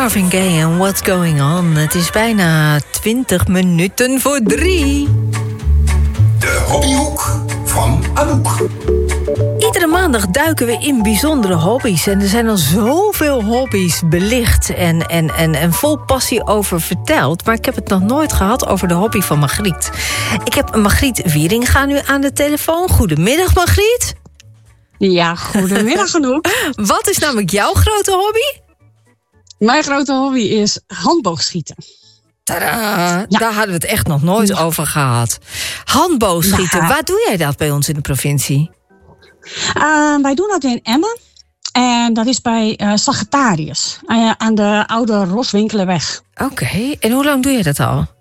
Marvin Gaye en What's Going On. Het is bijna 20 minuten voor 3. De hobbyhoek van Anouk. Iedere maandag duiken we in bijzondere hobby's. En er zijn al zoveel hobby's belicht en vol passie over verteld. Maar ik heb het nog nooit gehad over de hobby van Margriet. Ik heb Margriet Wieringa nu aan de telefoon. Goedemiddag, Margriet. Ja, goedemiddag Anouk. Wat is namelijk jouw grote hobby? Mijn grote hobby is handboogschieten. Tadaa, daar hadden we het echt nog nooit over gehad. Handboogschieten, waar doe jij dat bij ons in de provincie? Wij doen dat in Emmen. En dat is bij Sagittarius. Aan de oude Roswinkelenweg. Oké, en hoe lang doe je dat al?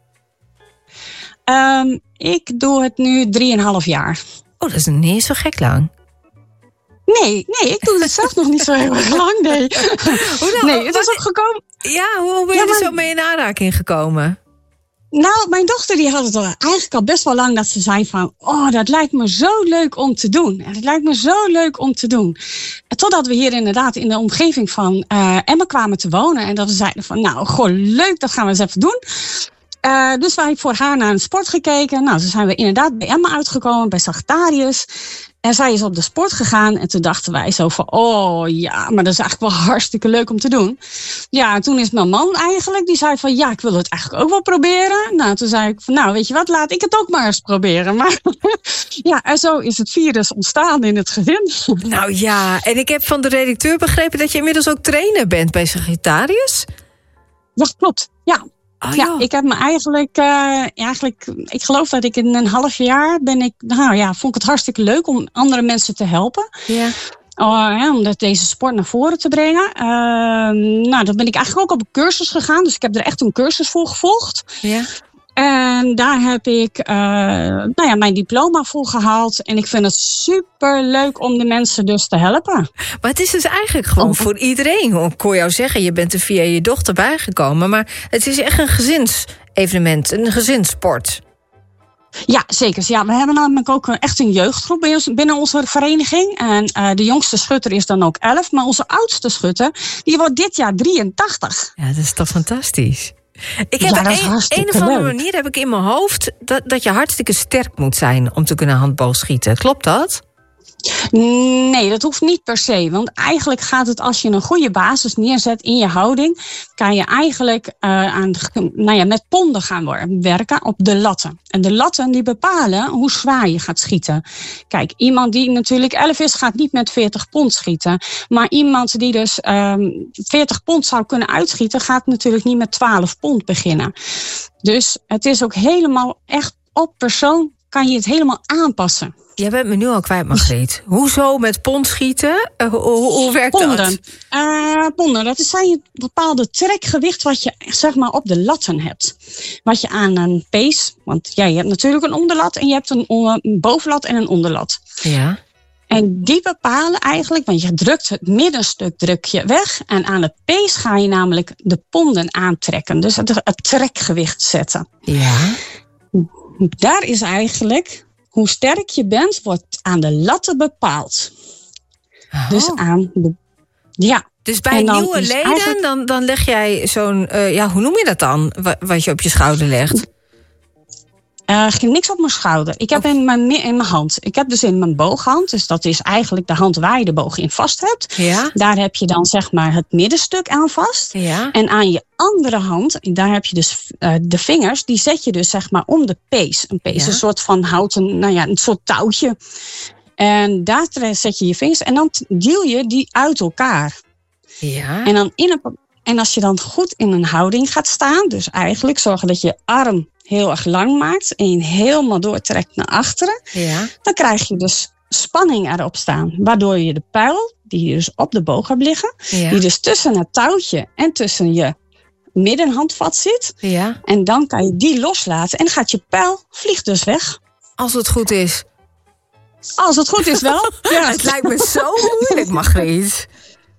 Ik doe het nu 3,5 jaar. Oh, dat is niet eens zo gek lang. Nee, ik doe het zelf nog niet zo heel erg lang, nee. Hoe dan? Nee, het is ook gekomen. Ja, hoe ben je er zo mee in aanraking gekomen? Nou, mijn dochter die had het eigenlijk al best wel lang dat ze zei van... oh, dat lijkt me zo leuk om te doen. En het lijkt me zo leuk om te doen. En totdat we hier inderdaad in de omgeving van Emmen kwamen te wonen. En dat we zeiden van, nou, goh, leuk, dat gaan we eens even doen. Dus wij hebben voor haar naar een sport gekeken. Nou, toen zijn we inderdaad bij Emmen uitgekomen, bij Sagittarius. En zij is op de sport gegaan. En toen dachten wij zo van, oh ja, maar dat is eigenlijk wel hartstikke leuk om te doen. Ja, en toen is mijn man eigenlijk, die zei van, ja, ik wil het eigenlijk ook wel proberen. Nou, toen zei ik van, nou, weet je wat, laat ik het ook maar eens proberen. Maar ja, en zo is het virus ontstaan in het gezin. Nou ja, en ik heb van de redacteur begrepen dat je inmiddels ook trainer bent bij Sagittarius. Ja, klopt, ja. Oh, ja, ik heb me eigenlijk, ik geloof dat ik in een half jaar vond ik het hartstikke leuk om andere mensen te helpen. Ja. Om deze sport naar voren te brengen. Dan ben ik eigenlijk ook op een cursus gegaan. Dus ik heb er echt een cursus voor gevolgd. Ja. En daar heb ik mijn diploma voor gehaald. En ik vind het super leuk om de mensen dus te helpen. Maar het is dus eigenlijk gewoon voor iedereen. Ik kon jou zeggen, je bent er via je dochter bijgekomen. Maar het is echt een gezinsevenement, een gezinssport. Ja, zeker. Ja, we hebben namelijk ook echt een jeugdgroep binnen onze vereniging. En de jongste schutter is dan ook 11. Maar onze oudste schutter, die wordt dit jaar 83. Ja, dat is toch fantastisch. Ik heb een of andere manier heb ik in mijn hoofd dat je hartstikke sterk moet zijn om te kunnen handboogschieten. Klopt dat? Nee, dat hoeft niet per se. Want eigenlijk gaat het, als je een goede basis neerzet in je houding, kan je eigenlijk met ponden gaan werken op de latten. En de latten die bepalen hoe zwaar je gaat schieten. Kijk, iemand die natuurlijk 11 is, gaat niet met 40 pond schieten. Maar iemand die dus 40 pond zou kunnen uitschieten, gaat natuurlijk niet met 12 pond beginnen. Dus het is ook helemaal echt op persoon, kan je het helemaal aanpassen. Jij bent me nu al kwijt, Margriet. Hoezo met pond schieten? Hoe werkt ponden. dat? Ponden, dat is een bepaalde trekgewicht wat je zeg maar op de latten hebt. Wat je aan een pees, want je hebt natuurlijk een onderlat en je hebt een bovenlat en een onderlat. Ja. En die bepalen eigenlijk, want je drukt het middenstuk weg. En aan het pees ga je namelijk de ponden aantrekken. Dus het trekgewicht zetten. Ja. Daar is eigenlijk, hoe sterk je bent, wordt aan de latten bepaald. Oh. Dus Dus bij nieuwe leden, dan leg jij zo'n, hoe noem je dat dan? Wat je op je schouder legt? Niks op mijn schouder. Ik heb in mijn hand. Ik heb dus in mijn booghand. Dus dat is eigenlijk de hand waar je de boog in vast hebt. Ja. Daar heb je dan zeg maar het middenstuk aan vast. Ja. En aan je andere hand, daar heb je dus de vingers. Die zet je dus zeg maar om de pees. Een pees, een soort van houten, een soort touwtje. En daar zet je je vingers. En dan duw je die uit elkaar. Ja. En dan en als je dan goed in een houding gaat staan. Dus eigenlijk zorgen dat je arm heel erg lang maakt en je helemaal doortrekt naar achteren, dan krijg je dus spanning erop staan. Waardoor je de pijl, die dus op de boog hebt liggen, die dus tussen het touwtje en tussen je middenhandvat zit. Ja. En dan kan je die loslaten en gaat je pijl, vliegt dus weg. Als het goed is. Als het goed is wel. Ja. Het lijkt me zo moeilijk, Margriet.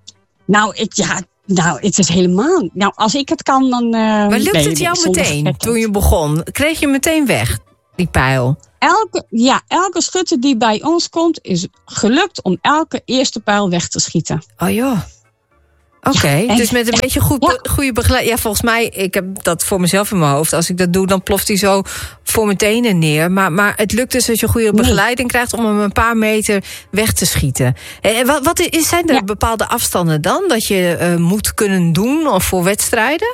Nou, het is helemaal... Nou, als ik het kan, dan... Maar lukt het jou meteen, toen je begon? Kreeg je meteen weg, die pijl? Elke schutter die bij ons komt, is gelukt om elke eerste pijl weg te schieten. Oh joh. Oké, dus met een beetje goede begeleiding. Ja, volgens mij, ik heb dat voor mezelf in mijn hoofd. Als ik dat doe, dan ploft hij zo voor mijn tenen neer. Maar het lukt dus als je goede begeleiding krijgt om hem een paar meter weg te schieten. Zijn er bepaalde afstanden dan dat je moet kunnen doen of voor wedstrijden?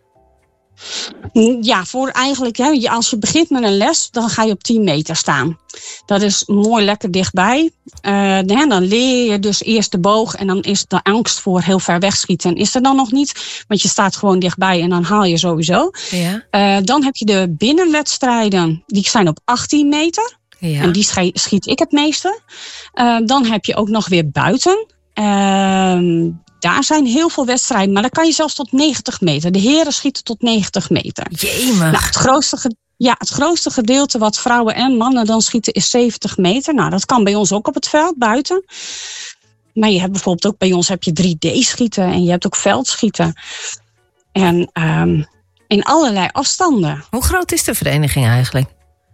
Ja, voor eigenlijk, als je begint met een les, dan ga je op 10 meter staan. Dat is mooi lekker dichtbij. Dan leer je dus eerst de boog en dan is de angst voor heel ver wegschieten is er dan nog niet. Want je staat gewoon dichtbij en dan haal je sowieso. Ja. Dan heb je de binnenwedstrijden, die zijn op 18 meter. Ja. En die schiet ik het meeste. Dan heb je ook nog weer buiten. Daar zijn heel veel wedstrijden, maar dan kan je zelfs tot 90 meter. De heren schieten tot 90 meter. Jemig. Nou, het grootste gedeelte wat vrouwen en mannen dan schieten is 70 meter. Nou, dat kan bij ons ook op het veld, buiten. Maar je hebt bijvoorbeeld ook bij ons heb je 3D-schieten en je hebt ook veldschieten. En in allerlei afstanden. Hoe groot is de vereniging eigenlijk?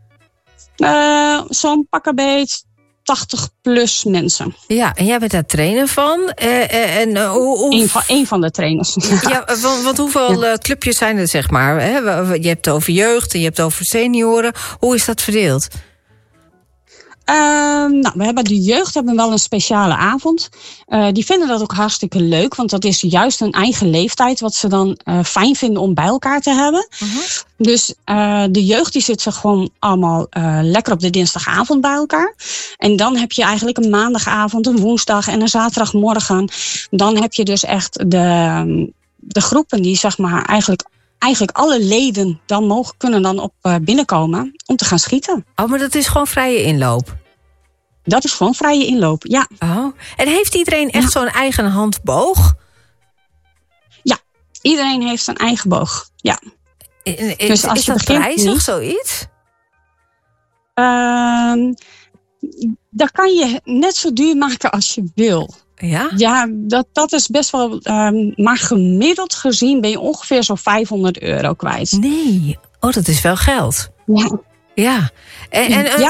Zo'n pakkenbeet 80 plus mensen. Ja, en jij bent daar trainer van. Eén van de trainers. Ja, want hoeveel clubjes zijn er, zeg maar? Hè? Je hebt het over jeugd en je hebt het over senioren. Hoe is dat verdeeld? We hebben de jeugd wel een speciale avond. Die vinden dat ook hartstikke leuk. Want dat is juist een eigen leeftijd. Wat ze dan fijn vinden om bij elkaar te hebben. Uh-huh. Dus de jeugd die zit ze gewoon allemaal lekker op de dinsdagavond bij elkaar. En dan heb je eigenlijk een maandagavond, een woensdag en een zaterdagmorgen. Dan heb je dus echt de groepen die zeg maar eigenlijk alle leden dan kunnen dan op binnenkomen om te gaan schieten. Oh, maar dat is gewoon vrije inloop? Dat is gewoon vrije inloop, ja. Oh. En heeft iedereen echt zo'n eigen handboog? Ja, iedereen heeft zijn eigen boog, ja. Dus als is dat prijzig, zoiets? Dat kan je net zo duur maken als je wil. Ja? Ja, dat is best wel... maar gemiddeld gezien ben je ongeveer zo'n €500 kwijt. Nee, dat is wel geld. Ja. Ja.